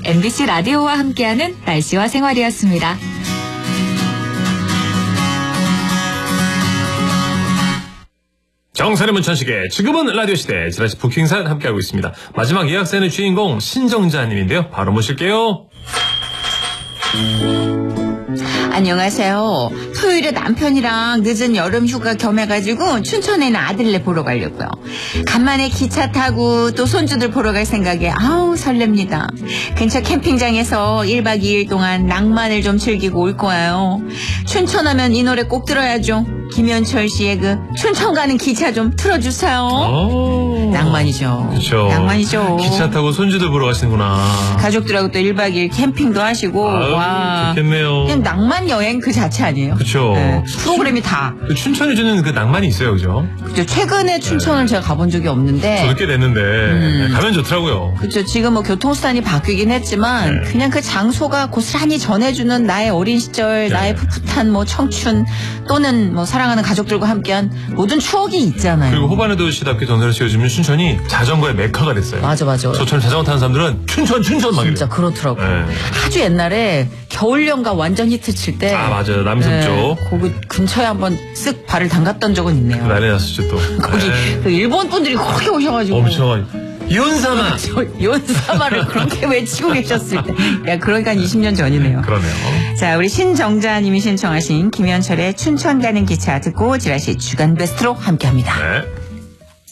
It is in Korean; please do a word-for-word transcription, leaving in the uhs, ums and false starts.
엠비씨 라디오와 함께하는 날씨와 생활이었습니다. 정선의 문천식의 지금은 라디오 시대 지라시 부킹산 함께하고 있습니다. 마지막 예약 사연의 주인공 신정자님인데요. 바로 모실게요. 안녕하세요. 토요일에 남편이랑 늦은 여름 휴가 겸해가지고 춘천에 있는 아들네 보러 가려고요. 간만에 기차 타고 또 손주들 보러 갈 생각에 아우 설렙니다. 근처 캠핑장에서 일박 이일 동안 낭만을 좀 즐기고 올 거예요. 춘천하면 이 노래 꼭 들어야죠. 김현철 씨의 그 춘천 가는 기차 좀 틀어주세요. 오. 낭만이죠. 그렇죠. 낭만이죠. 기차 타고 손주들 보러 가시는구나. 가족들하고 또 일박 이일 캠핑도 하시고. 아유, 와. 좋겠네요. 그냥 낭만 여행 그 자체 아니에요? 그렇죠. 네, 프로그램이 다. 춘천이 주는 그 낭만이 있어요, 그죠? 그죠. 최근에 춘천을 네. 제가 가본 적이 없는데. 저도 꽤 됐는데 음. 가면 좋더라고요. 그렇죠. 지금 뭐 교통수단이 바뀌긴 했지만 네. 그냥 그 장소가 고스란히 전해주는 나의 어린 시절, 네. 나의 풋풋한 뭐 청춘 또는 뭐 사랑하는 가족들과 함께한 모든 추억이 있잖아요. 그리고 호반의 도시답게 전설을 씌워주면 춘천이 자전거의 메카가 됐어요. 맞아, 맞아. 저처럼 자전거 타는 사람들은 춘천, 춘천 막 이래요. 진짜 그렇더라고요. 네. 아주 옛날에 겨울연가 완전 히트 칠 때. 아, 맞아요. 남섬 네. 쪽. 거기 근처에 한번 쓱 발을 담갔던 적은 있네요. 난리 났었죠, 또. 거기 네. 그 일본 분들이 그렇게 오셔가지고. 엄청. 연사마! 연사마를 그렇게 외치고 계셨을 때. 야, 그러니까 이십 년 전이네요. 그러네요. 자, 우리 신정자님이 신청하신 김현철의 춘천 가는 기차 듣고 지라시 주간 베스트로 함께 합니다. 네.